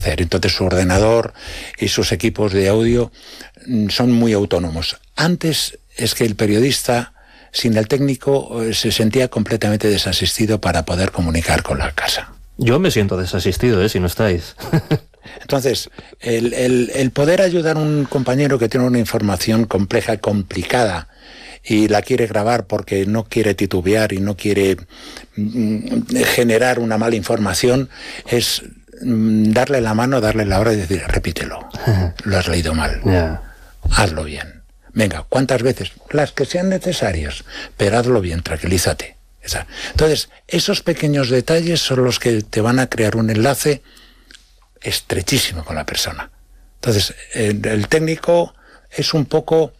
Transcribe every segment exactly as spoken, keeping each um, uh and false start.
Entonces su ordenador y sus equipos de audio son muy autónomos. Antes es que el periodista, sin el técnico, se sentía completamente desasistido para poder comunicar con la casa. Yo me siento desasistido, ¿eh? Si no estáis. Entonces, el, el, el poder ayudar a un compañero que tiene una información compleja, complicada, y la quiere grabar porque no quiere titubear y no quiere mm, generar una mala información, es mm, darle la mano, darle la hora y decir, repítelo, lo has leído mal, Yeah. hazlo bien. Venga, ¿cuántas veces? Las que sean necesarias, pero hazlo bien, tranquilízate. Esa. Entonces, esos pequeños detalles son los que te van a crear un enlace estrechísimo con la persona. Entonces, el, el técnico es un poco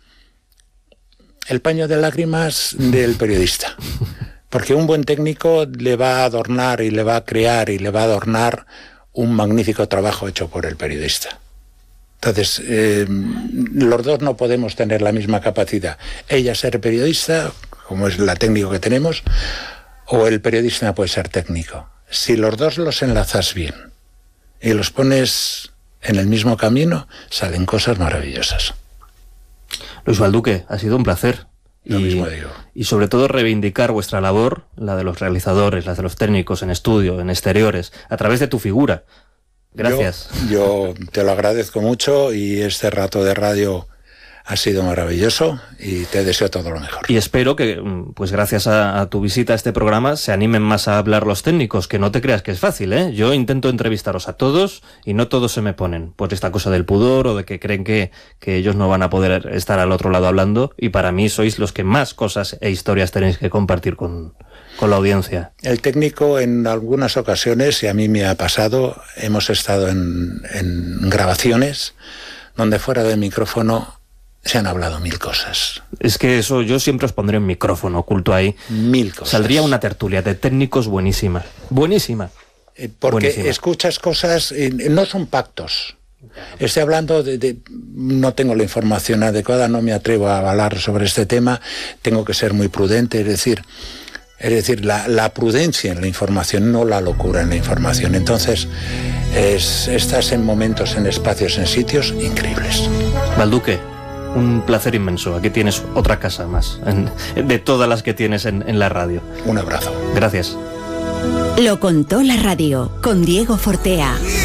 el paño de lágrimas del periodista, porque un buen técnico le va a adornar y le va a crear y le va a adornar un magnífico trabajo hecho por el periodista. Entonces, eh, los dos no podemos tener la misma capacidad. Ella ser periodista, como es la técnico que tenemos, o el periodista puede ser técnico. Si los dos los enlazas bien y los pones en el mismo camino, salen cosas maravillosas. Luis Balduque, ha sido un placer. Lo y, mismo digo. Y sobre todo reivindicar vuestra labor, la de los realizadores, la de los técnicos en estudio, en exteriores, a través de tu figura. Gracias. Yo, yo te lo agradezco mucho y este rato de radio ha sido maravilloso y te deseo todo lo mejor. Y espero que, pues gracias a, a tu visita a este programa, se animen más a hablar los técnicos, que no te creas que es fácil, ¿eh? Yo intento entrevistaros a todos y no todos se me ponen por esta cosa del pudor o de que creen que, que ellos no van a poder estar al otro lado hablando, y para mí sois los que más cosas e historias tenéis que compartir con, con la audiencia. El técnico, en algunas ocasiones, y a mí me ha pasado, hemos estado en, en grabaciones donde fuera del micrófono se han hablado mil cosas. Es que eso yo siempre os pondré un micrófono oculto ahí. Mil cosas. Saldría una tertulia de técnicos buenísima. Buenísima. Eh, porque buenísima. Escuchas cosas, eh, no son pactos. Estoy hablando de, de... No tengo la información adecuada, no me atrevo a hablar sobre este tema, tengo que ser muy prudente, es decir... Es decir, la, la prudencia en la información, no la locura en la información. Entonces, es, estás en momentos, en espacios, en sitios increíbles. Balduque, un placer inmenso. Aquí tienes otra casa más, en, de todas las que tienes en, en la radio. Un abrazo. Gracias. Lo contó la radio, con Diego Fortea.